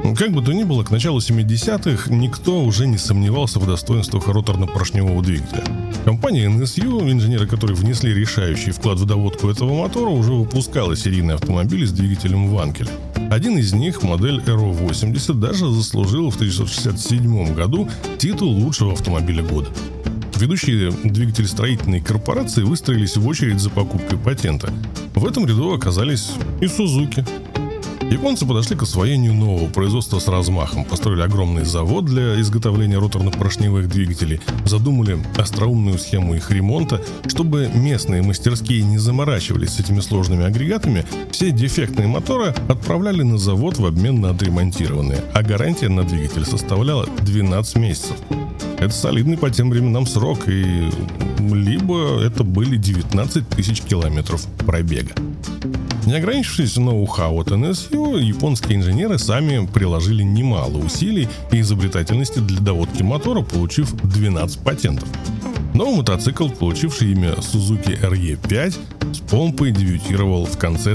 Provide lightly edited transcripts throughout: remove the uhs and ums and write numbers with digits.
Как бы то ни было, к началу 70-х никто уже не сомневался в достоинствах роторно-поршневого двигателя. Компания NSU, инженеры которой внесли решающий вклад в доводку этого мотора, уже выпускала серийные автомобили с двигателем Ванкеля. Один из них, модель RO80, даже заслужил в 1967 году титул лучшего автомобиля года. Ведущие двигателестроительные корпорации выстроились в очередь за покупкой патента. В этом ряду оказались и Сузуки. Японцы подошли к освоению нового производства с размахом, построили огромный завод для изготовления роторно-поршневых двигателей, задумали остроумную схему их ремонта. Чтобы местные мастерские не заморачивались с этими сложными агрегатами, все дефектные моторы отправляли на завод в обмен на отремонтированные, а гарантия на двигатель составляла 12 месяцев. Это солидный по тем временам срок, и либо это были 19 тысяч километров пробега. Не ограничившись ноу-хау от NSU, японские инженеры сами приложили немало усилий и изобретательности для доводки мотора, получив 12 патентов. Новый мотоцикл, получивший имя Suzuki RE5, с помпой дебютировал в конце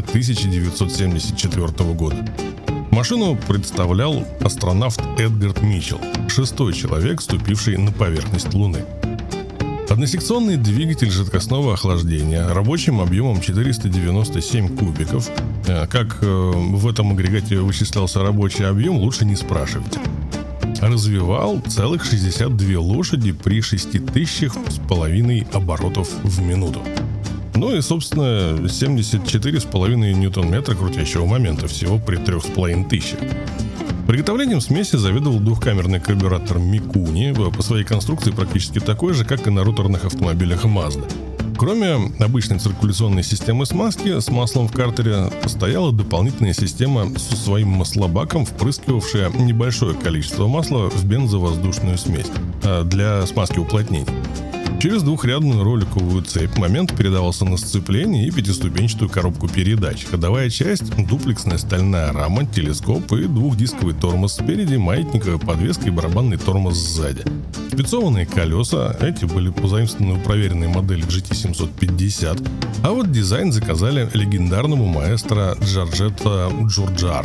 1974 года. Машину представлял астронавт Эдгард Митчелл, 6-й человек, ступивший на поверхность Луны. Односекционный двигатель жидкостного охлаждения рабочим объемом 497 кубиков. Как в этом агрегате вычислялся рабочий объем, лучше не спрашивайте. Развивал целых 62 лошади при 6500 оборотов в минуту. Ну и, собственно, 74,5 ньютон-метра крутящего момента всего при 3500. Приготовлением смеси заведовал двухкамерный карбюратор Микуни, по своей конструкции практически такой же, как и на роторных автомобилях Mazda. Кроме обычной циркуляционной системы смазки с маслом в картере, стояла дополнительная система со своим маслобаком, впрыскивавшая небольшое количество масла в бензовоздушную смесь для смазки уплотнений. Через двухрядную роликовую цепь момент передавался на сцепление и пятиступенчатую коробку передач. Ходовая часть, дуплексная стальная рама, телескоп и двухдисковый тормоз спереди, маятниковая подвеска и барабанный тормоз сзади. Шпицованные колеса, эти были позаимствованы у проверенной модели GT750, а вот дизайн заказали легендарному маэстро Джорджетто Джорджаро.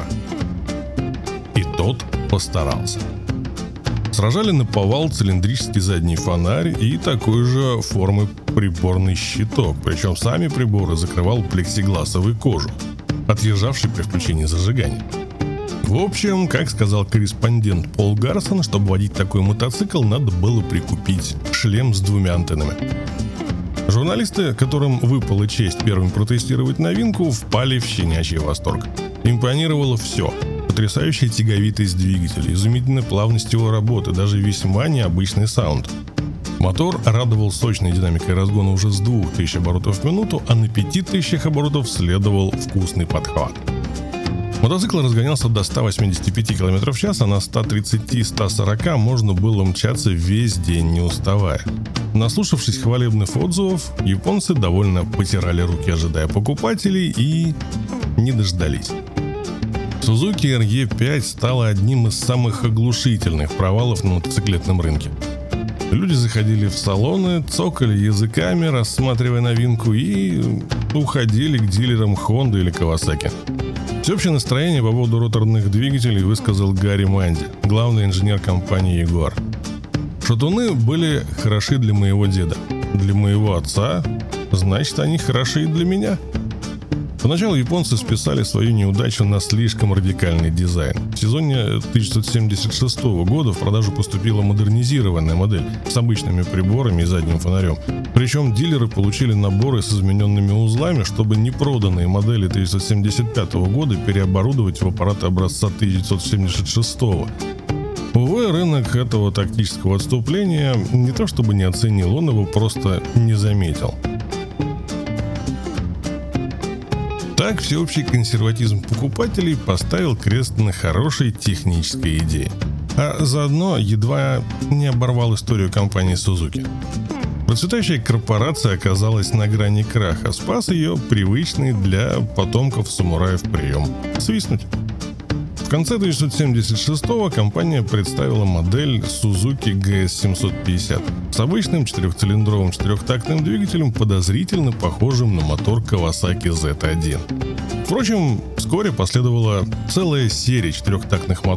И тот постарался. Сражали наповал цилиндрический задний фонарь и такой же формы приборный щиток, причем сами приборы закрывал плексигласовый кожух, отъезжавший при включении зажигания. В общем, как сказал корреспондент Пол Гарсон, чтобы водить такой мотоцикл, надо было прикупить шлем с двумя антеннами. Журналисты, которым выпала честь первым протестировать новинку, впали в щенячий восторг. Импонировало все. Потрясающая тяговитость двигателя, изумительная плавность его работы, даже весьма необычный саунд. Мотор радовал сочной динамикой разгона уже с 2000 оборотов в минуту, а на 5000 оборотов следовал вкусный подхват. Мотоцикл разгонялся до 185 км в час, а на 130-140 можно было мчаться весь день, не уставая. Наслушавшись хвалебных отзывов, японцы довольно потирали руки, ожидая покупателей, и не дождались. Suzuki RE5 стала одним из самых оглушительных провалов на мотоциклетном рынке. Люди заходили в салоны, цокали языками, рассматривая новинку, и уходили к дилерам Honda или Kawasaki. Всеобщее настроение по поводу роторных двигателей высказал Гарри Манди, главный инженер компании Jaguar. Шатуны были хороши для моего деда, для моего отца, значит, они хороши и для меня. Поначалу японцы списали свою неудачу на слишком радикальный дизайн. В сезоне 1976 года в продажу поступила модернизированная модель с обычными приборами и задним фонарем. Причем дилеры получили наборы с измененными узлами, чтобы непроданные модели 1975 года переоборудовать в аппараты образца 1976. Увы, рынок этого тактического отступления не то чтобы не оценил, он его просто не заметил. Так, всеобщий консерватизм покупателей поставил крест на хорошей технической идее, а заодно едва не оборвал историю компании Suzuki. Процветающая корпорация оказалась на грани краха, спас ее привычный для потомков самураев прием – свистнуть. В конце 1976-го компания представила модель Suzuki GS750 с обычным четырехцилиндровым четырехтактным двигателем, подозрительно похожим на мотор Kawasaki Z1. Впрочем, вскоре последовала целая серия четырехтактных моторов